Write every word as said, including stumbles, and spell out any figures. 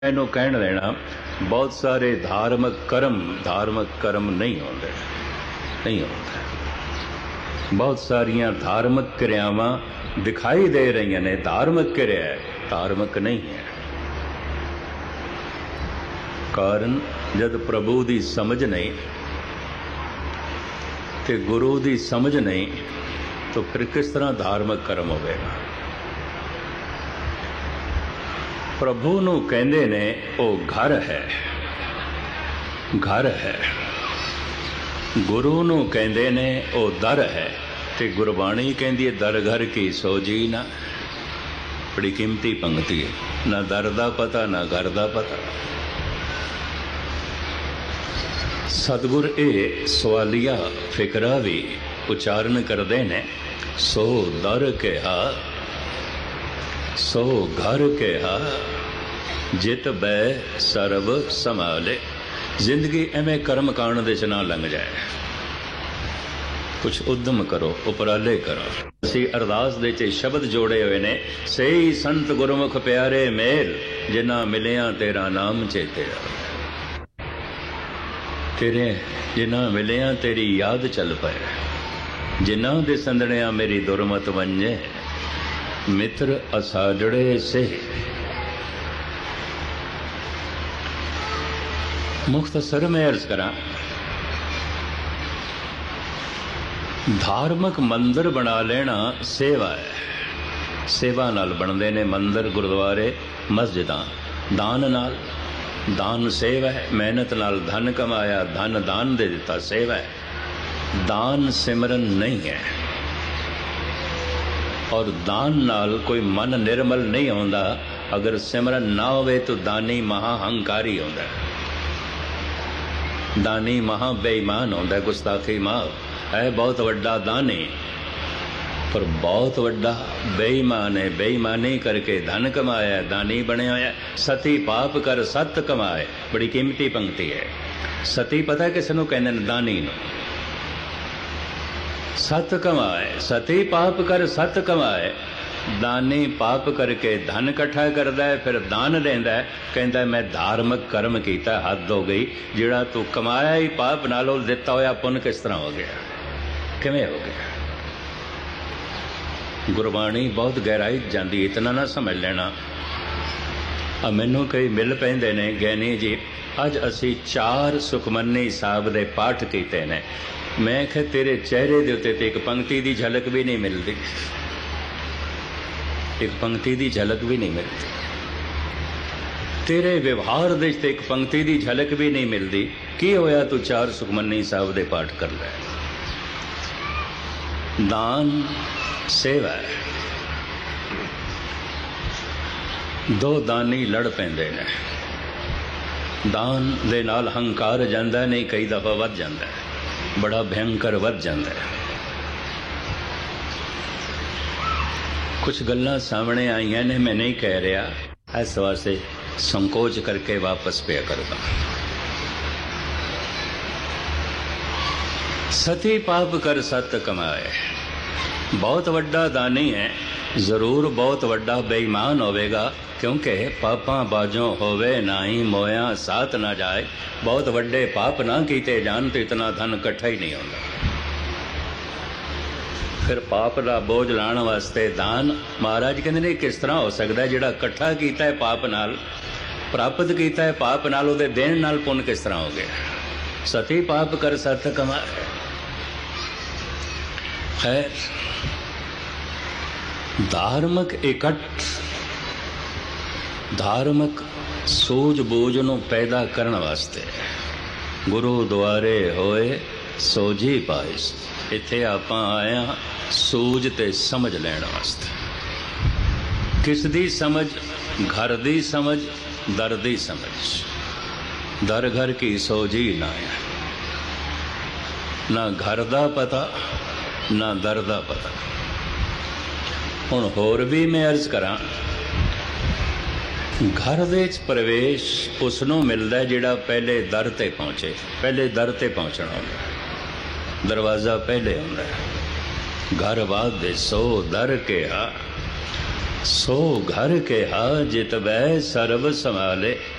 ਇਹਨੂੰ ਕਹਿਣ ਦੇਣਾ ਬਹੁਤ ਸਾਰੇ ਧਾਰਮਿਕ ਕਰਮ ਧਾਰਮਿਕ ਕਰਮ ਨਹੀਂ ਹੁੰਦੇ ਨਹੀਂ ਹੁੰਦੇ ਬਹੁਤ ਸਾਰੀਆਂ ਧਾਰਮਿਕ ਕਿਰਿਆਵਾਂ ਦਿਖਾਈ ਦੇ ਰਹੀਆਂ ਨੇ ਧਾਰਮਿਕ ਕਿਰਿਆ ਹੈ ਧਾਰਮਿਕ ਨਹੀਂ ਹੈ ਕਾਰਨ ਜਦ ਪ੍ਰਭੂ ਦੀ ਸਮਝ ਨਹੀਂ ਤੇ ਗੁਰੂ ਦੀ ਸਮਝ ਨਹੀਂ ਤਾਂ ਫਿਰ ਕਿਸ ਤਰ੍ਹਾਂ ਧਾਰਮਿਕ ਕਰਮ ਹੋਵੇਗਾ। ਪ੍ਰਭੂ ਨੂੰ ਕਹਿੰਦੇ ਨੇ ਉਹ ਘਰ ਹੈ ਘਰ ਹੈ ਗੁਰੂ ਨੂੰ ਕਹਿੰਦੇ ਨੇ ਉਹ ਦਰ ਹੈ ਤੇ ਗੁਰਬਾਣੀ ਕਹਿੰਦੀ ਹੈ ਦਰ ਘਰ ਕੀ ਸੋਜੀ ਨਾ। ਬੜੀ ਕੀਮਤੀ ਪੰਕਤੀ ਹੈ ਨਾ ਦਰ ਦਾ ਪਤਾ ਨਾ ਘਰ ਦਾ ਪਤਾ। ਸਤਿਗੁਰ ਇਹ ਸਵਾਲੀਆ ਫਿਕਰਾ ਵੀ ਉਚਾਰਨ ਕਰਦੇ ਨੇ ਸੋ ਦਰ ਕਿਹਾ ਸੋ ਘਰ ਕਿਹਾ ਜਿਤ ਬੈ ਸਰਬ ਸੰਭਾਲੇ। ਜ਼ਿੰਦਗੀ ਐਵੇਂ ਕਰਮ ਕਾਂਡ ਦੇ ਚ ਨਾ ਲੰਘ ਜਾਏ ਕੁਛ ਉਦਮ ਕਰੋ ਉਪਰਾਲੇ ਕਰੋ। ਅਸੀਂ ਅਰਦਾਸ ਦੇ ਚ ਸ਼ਬਦ ਜੋੜੇ ਹੋਏ ਨੇ ਸਹੀ ਸੰਤ ਗੁਰਮੁਖ ਪਿਆਰੇ ਮੇਲ ਜਿਨ੍ਹਾਂ ਮਿਲਿਆ ਤੇਰਾ ਨਾਮ ਚੇਤੇ ਤੇਰੇ ਜਿਨ੍ਹਾਂ ਮਿਲਿਆ ਤੇਰੀ ਯਾਦ ਚੱਲ ਪਏ ਜਿਨ੍ਹਾਂ ਦੇ ਸੰਦਣਿਆ ਮੇਰੀ ਦੁਰਮਤ ਵੰਜੇ ਮਿੱਤਰ ਅਸਾਜੜੇ ਸੇ। ਮੁਖਤਸਰ ਮੈਂ ਅਰਜ਼ ਕਰਾਂ ਧਾਰਮਿਕ ਮੰਦਰ ਬਣਾ ਲੈਣਾ ਸੇਵਾ ਹੈ। ਸੇਵਾ ਨਾਲ ਬਣਦੇ ਨੇ ਮੰਦਰ ਗੁਰਦੁਆਰੇ ਮਸਜਿਦਾਂ ਦਾਨ ਨਾਲ ਦਾਨ ਸੇਵਾ ਹੈ। ਮਿਹਨਤ ਨਾਲ ਧਨ ਕਮਾਇਆ ਧਨ ਦਾਨ ਦੇ ਦਿੱਤਾ ਸੇਵਾ ਹੈ। ਦਾਨ ਸਿਮਰਨ ਨਹੀਂ ਹੈ ਔਰ ਦਾਨ ਨਾਲ ਕੋਈ ਮਨ ਨਿਰਮਲ ਨਹੀਂ ਹੁੰਦਾ। ਅਗਰ ਸਿਮਰਨ ਨਾ ਹੋਵੇ ਤਾਂ ਦਾਨੀ ਮਹਾ ਹੰਕਾਰੀ ਹੁੰਦਾ ਦਾਨੀ ਮਹਾ ਬੇਈਮਾਨ ਹੁੰਦਾ ਗੁਸਤਾਖੀ ਮਾਂ ਹੈ ਬਹੁਤ ਵੱਡਾ ਦਾਨੀ ਪਰ ਬਹੁਤ ਵੱਡਾ ਬੇਈਮਾਨ ਹੈ। ਬੇਈਮਾਨੀ ਕਰਕੇ ਧਨ ਕਮਾਇਆ ਦਾਨੀ ਬਣਿਆ ਹੋਇਆ। ਸਤੀ ਪਾਪ ਕਰ ਸਤ ਕਮਾਏ ਬੜੀ ਕੀਮਤੀ ਪੰਕਤੀ ਹੈ। ਸਤੀ ਪਤਾ ਕਿਸ ਨੂੰ ਕਹਿੰਦੇ ਨੇ ਦਾਨੀ ਨੂੰ। ਸਤ ਕਮਾਏ ਸਤੀ ਪਾਪ ਕਰ ਸਤ ਕਮਾਏ। ਦਾਨੀ ਪਾਪ ਕਰਕੇ ਧਨ ਇਕੱਠਾ ਕਰਦਾ ਹੈ ਫਿਰ ਦਾਨ ਲੈਂਦਾ ਹੈ ਕਹਿੰਦਾ ਮੈਂ ਧਾਰਮਿਕ ਕਰਮ ਕੀਤਾ ਹੱਦ ਹੋ ਗਈ। ਜਿਹੜਾ ਤੂੰ ਕਮਾਇਆ ਹੀ ਪਾਪ ਨਾਲੋਂ ਦਿੱਤਾ ਹੋਇਆ ਪੁੰਨ ਕਿਸ ਤਰ੍ਹਾਂ ਹੋ ਗਿਆ ਕਿਵੇਂ ਹੋ ਗਿਆ। ਗੁਰਬਾਣੀ ਬਹੁਤ ਗਹਿਰਾਈ ਜਾਂਦੀ ਇਤਨਾ ਨਾ ਸਮਝ ਲੈਣਾ। ਆ ਮੈਨੂੰ ਕਈ ਮਿਲ ਪੈਂਦੇ ਨੇ ਗਿਆਨੀ ਜੀ ਅੱਜ ਅਸੀਂ ਚਾਰ ਸੁਖਮਨੀ ਸਾਹਿਬ ਦੇ ਪਾਠ ਕੀਤੇ ਨੇ। ਮੈਂ ਕਿਹਾ ਤੇਰੇ ਚਿਹਰੇ ਦੇ ਉੱਤੇ ਤੇ ਇੱਕ ਪੰਕਤੀ ਦੀ ਝਲਕ ਵੀ ਨਹੀਂ ਮਿਲਦੀ ਇੱਕ ਪੰਕਤੀ ਦੀ ਝਲਕ ਵੀ ਨਹੀਂ ਮਿਲਦੀ। ਤੇਰੇ ਵਿਵਹਾਰ ਦੇ ਤੇ ਇੱਕ ਪੰਕਤੀ ਦੀ ਝਲਕ ਵੀ ਨਹੀਂ ਮਿਲਦੀ। ਕੀ ਹੋਇਆ ਤੂੰ ਚਾਰ ਸੁਖਮਨੀ ਸਾਹਿਬ ਦੇ ਪਾਠ ਕਰ ਲੈ। ਦਾਨ ਸੇਵਾ ਹੈ। ਦੋ ਦਾਨੀ ਲੜ ਪੈਂਦੇ ਨੇ ਦਾਨ ਦੇ ਨਾਲ ਹੰਕਾਰ ਜਾਂਦਾ ਨਹੀਂ ਕਈ ਦਫਾ ਵੱਧ ਜਾਂਦਾ ਬੜਾ ਭਿਅੰਕਰ ਵੱਧ ਜਾਂਦਾ। ਕੁਛ ਗੱਲਾਂ ਸਾਹਮਣੇ ਆਈਆਂ ਨੇ ਮੈਂ ਨਹੀਂ ਕਹਿ ਰਿਹਾ ਇਸ ਵਾਸਤੇ ਸੰਕੋਚ ਕਰਕੇ ਵਾਪਸ ਪਿਆ ਕਰਦਾ। ਸਤੀ ਪਾਪ ਕਰ ਸਤ ਕਮਾਏ ਬਹੁਤ ਵੱਡਾ ਦਾਨੀ ਹੈ ਜ਼ਰੂਰ ਬਹੁਤ ਵੱਡਾ ਬੇਈਮਾਨ ਹੋਵੇਗਾ ਕਿਉਂਕਿ ਪਾਪਾਂ ਬਾਝੋਂ ਹੋਵੇ ਨਾ ਹੀ ਮੋਇਆ ਸਾਥ ਨਾ ਜਾਏ। ਬਹੁਤ ਵੱਡੇ ਪਾਪ ਨਾ ਕੀਤੇ ਜਾਣ ਤੇ ਇਤਨਾ ਧਨ ਇਕੱਠਾ ਹੀ ਨਹੀਂ ਹੁੰਦਾ। ਫਿਰ ਪਾਪ ਦਾ ਬੋਝ ਲਾਉਣ ਵਾਸਤੇ ਦਾਨ ਮਹਾਰਾਜ ਕਹਿੰਦੇ ਨੇ ਕਿਸ ਤਰ੍ਹਾਂ ਹੋ ਸਕਦਾ ਜਿਹੜਾ ਇਕੱਠਾ ਕੀਤਾ ਹੈ ਪਾਪ ਨਾਲ ਪ੍ਰਾਪਤ ਕੀਤਾ ਹੈ ਪਾਪ ਨਾਲ ਉਹਦੇ ਦੇਣ ਨਾਲ ਪੁੰਨ ਕਿਸ ਤਰ੍ਹਾਂ ਹੋ ਗਿਆ। ਸਤੀ ਪਾਪ ਕਰ ਸਤ ਕਮਾਏ। ਖੈਰ ਧਾਰਮਿਕ ਇਕੱਠ ਧਾਰਮਿਕ ਸੂਝ ਬੂਝ ਨੂੰ ਪੈਦਾ ਕਰਨ ਵਾਸਤੇ ਗੁਰੂ ਦੁਆਰੇ ਹੋਏ ਸੋਝੀ ਪਾਇਸ। ਇੱਥੇ ਆਪਾਂ ਆਏ ਹਾਂ ਸੂਝ ਤੇ ਸਮਝ ਲੈਣ ਵਾਸਤੇ। ਕਿਸ ਦੀ ਸਮਝ ਘਰ ਦੀ ਸਮਝ ਦਰ ਦੀ ਸਮਝ। ਦਰ ਘਰ ਕੀ ਸੋਝੀ ਨਾ ਹੈ ਨਾ ਘਰ ਦਾ ਪਤਾ ਨਾ ਦਰ ਦਾ ਪਤਾ। ਹੁਣ ਹੋਰ ਵੀ ਮੈਂ ਅਰਜ਼ ਕਰਾਂ ਘਰ ਦੇ ਵਿੱਚ ਪ੍ਰਵੇਸ਼ ਉਸ ਨੂੰ ਮਿਲਦਾ ਜਿਹੜਾ ਪਹਿਲੇ ਦਰ ਤੇ ਪਹੁੰਚੇ। ਪਹਿਲੇ ਦਰ ਤੇ ਪਹੁੰਚਣਾ ਹੁੰਦਾ ਦਰਵਾਜ਼ਾ ਪਹਿਲੇ ਹੁੰਦਾ। ਘਰ ਬਾਦ ਦੇ ਸੋ ਦਰ ਕਿਹਾ ਸੋ ਘਰ ਕੇ ਹਾ ਜਿਤ ਬੈ ਸਰਬ ਸੰਭਾਲੇ।